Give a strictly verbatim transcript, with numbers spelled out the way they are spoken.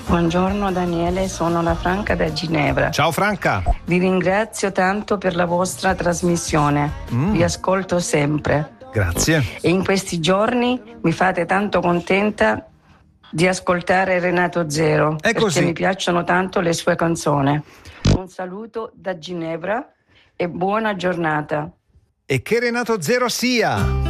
Buongiorno Daniele, sono la Franca da Ginevra. Ciao Franca. Vi ringrazio tanto per la vostra trasmissione, Mm. vi ascolto sempre. Grazie. E in questi giorni mi fate tanto contenta di ascoltare Renato Zero, È perché così. mi piacciono tanto le sue canzoni. Un saluto da Ginevra e buona giornata. E che Renato Zero sia!